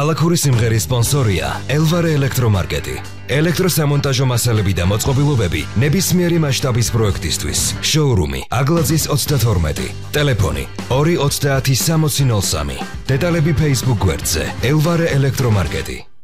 ქალაქური სიმღერის სპონსორია ელვარე ელექტრომარკეტი. ელექტროსამონტაჟო მასალები და მოწყობილობები ნებისმიერი მასშტაბის პროექტისთვის. შოურუმი აგლაძის 32. ტელეფონი 230 6003. დეტალები Facebook გვერდზე ელვარე ელექტრომარკეტი.